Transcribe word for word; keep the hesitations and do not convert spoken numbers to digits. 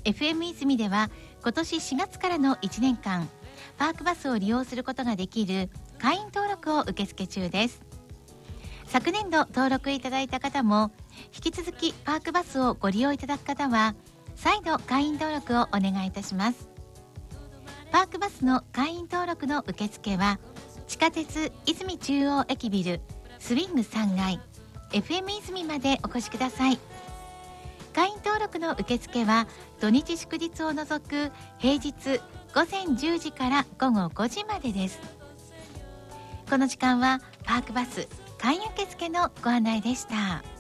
エフエム 泉では今年しがつからのいちねんかんパークバスを利用することができる会員登録を受付中です。昨年度登録いただいた方も引き続きパークバスをご利用いただく方は再度会員登録をお願いいたします。パークバスの会員登録の受付は地下鉄泉中央駅ビルスウィングさんがい エフエム 泉までお越しください。会員登録の受付は土日祝日を除く平日ごぜんじゅうじからごごごじまでです。この時間はパークバス会員受付のご案内でした。